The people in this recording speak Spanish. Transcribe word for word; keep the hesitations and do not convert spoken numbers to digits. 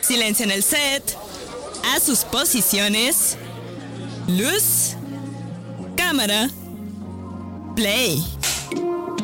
Silencio en el set. A sus posiciones. Luz. Cámara. Play.